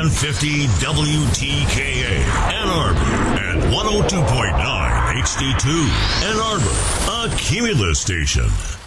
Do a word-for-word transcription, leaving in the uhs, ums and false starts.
seven fifty W T K A, Ann Arbor, and one oh two point nine H D two, Ann Arbor, a Cumulus station.